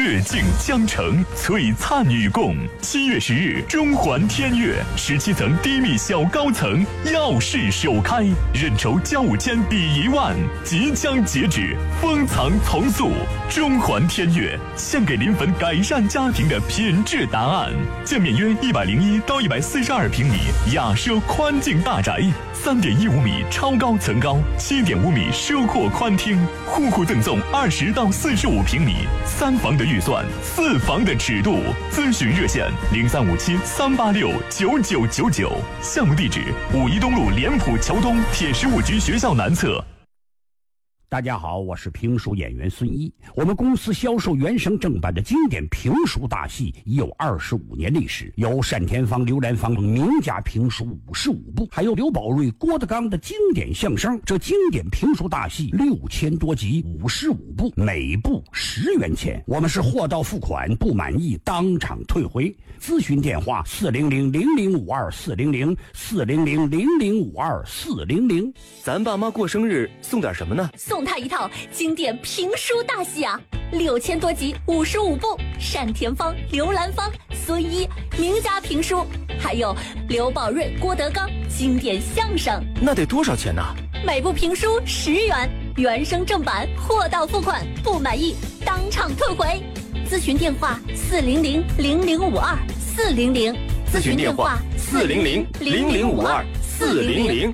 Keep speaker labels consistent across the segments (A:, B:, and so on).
A: 月静江城，璀璨与共。7月10日，中环天悦17层低密小高层耀世首开，认筹交5000抵1万，即将截止，封藏从速。中环天悦献给临汾改善家庭的品质答案。建面约101到142平米雅奢宽净大宅，3.15米超高层高，7.5米奢阔宽厅，户赠送20到45平米，3房的预算，4房的尺度。咨询热线0357-386-9999。项目地址5一东路莲浦桥东铁十五局学校南侧。
B: 大家好，我是评书演员孙一。我们公司销售原声正版的经典评书大戏已有25年历史，有单田芳、刘兰芳等名家评书55部，还有刘宝瑞、郭德纲的经典相声。这经典评书大戏6000多集，55部，每部10元钱。我们是货到付款，不满意当场退回。咨询电话400-0052-400，400-0052-400。
C: 咱爸妈过生日送点什么呢？
D: 送他一套经典评书大戏啊，6000多集55部，单田芳、刘兰芳、孙一名家评书，还有刘宝瑞、郭德纲经典相声。
C: 那得多少钱呢？
D: 每部评书10元，原声正版，货到付款，不满意当场退回。咨询电话400-0052-400，
C: 咨询电话400-0052-400。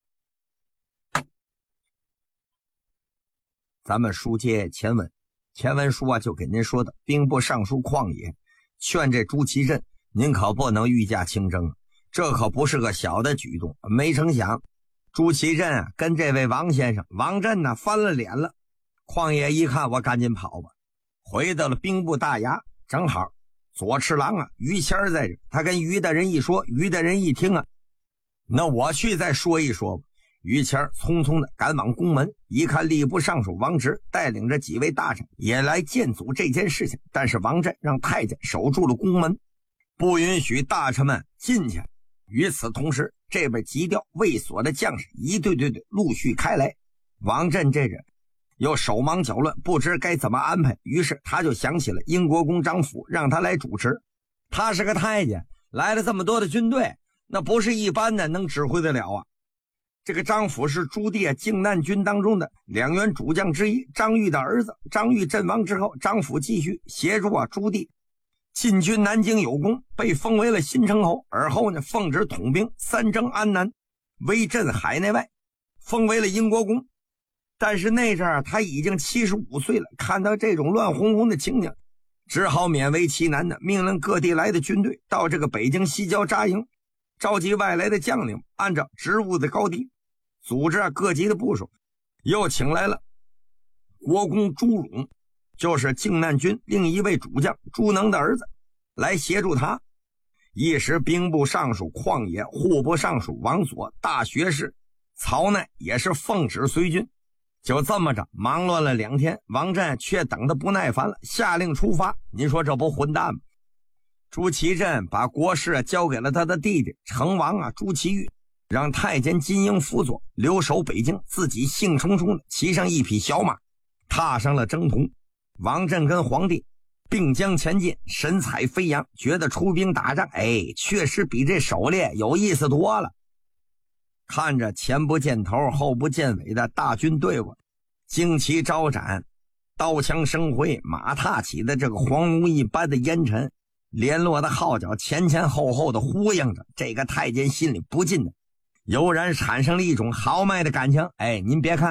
E: 咱们书接前文，前文书就给您说的兵部尚书旷野劝这朱祁镇，您可不能御驾亲征，这可不是个小的举动。没成想朱祁镇跟这位王先生王震翻了脸了。旷野一看，我赶紧跑吧，回到了兵部大衙，正好左侍郎于谦在这，他跟于大人一说，于大人一听那我去再说一说吧。于谦匆匆的赶往宫门，一看吏部尚书王直带领着几位大臣也来见阻这件事情，但是王震让太监守住了宫门，不允许大臣们进去。与此同时，这边急调卫所的将士一队队的陆续开来，王震这人又手忙脚乱，不知该怎么安排，于是他就想起了英国公张辅，让他来主持。他是个太监，来了这么多的军队，那不是一般的能指挥得了啊。这个张辅是朱棣靖难军当中的2员主将之一，张玉的儿子。张玉阵亡之后，张辅继续协助朱棣进军南京有功，被封为了新城侯。而后呢，奉旨统兵三征安南，威震海内外，封为了英国公。但是那阵他已经75岁了，看到这种乱哄哄的情景，只好勉为其难的命令各地来的军队到这个北京西郊扎营，召集外来的将领，按照职务的高低组织各级的部署。又请来了国公朱荣，就是靖难军另一位主将朱能的儿子，来协助他。一时兵部尚书旷野、户部尚书王所、大学士曹鼐也是奉旨随军。就这么着忙乱了2天，王震却等得不耐烦了，下令出发。您说这不混蛋吗？朱祁镇把国事交给了他的弟弟成王朱祁钰，让太监金英辅佐，留守北京，自己兴冲冲的骑上一匹小马，踏上了征途。王震跟皇帝并将前进，神采飞扬，觉得出兵打仗确实比这狩猎有意思多了。看着前不见头后不见尾的大军队伍，旌旗招展，刀枪生辉，马踏起的这个黄龙一般的烟尘，联络的号角前前后后的呼应着，这个太监心里不禁的油然产生了一种豪迈的感情。您别看